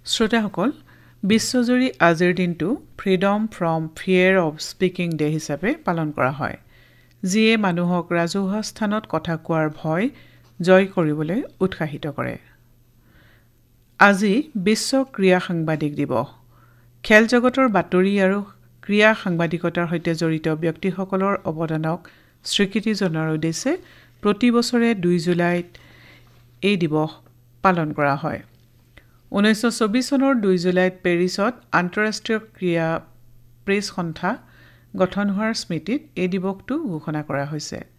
শ্ৰোতাসকল, বিশ্বজুৰি আজিৰ দিনটো freedom from fear of speaking day হিচাপে পালন কৰা হয়, যিয়ে মানুহক ৰাজহুৱা স্থানত কথা কোৱাৰ ভয় জয় কৰিবলৈ উৎসাহিত কৰে। আজি বিশ্ব ক্ৰীড়া সাংবাদিক দিৱস। খেল জগতৰ বাতৰি আৰু ক্ৰীড়া সাংবাদিকতাৰ সৈতে জড়িত ব্যক্তিসকলৰ অৱদানক স্বীকৃতি জনোৱাৰ উদ্দেশ্যে প্ৰতি বছৰে 2 জুলাইত এই দিৱস পালন কৰা হয়। 1924 চনৰ 2 জুলাইত পেৰিছত আন্তঃৰাষ্ট্ৰীয় ক্ৰীড়া প্ৰেছ সন্থা গঠন হোৱাৰ স্মৃতিত এই দিৱসটো ঘোষণা কৰা হৈছে।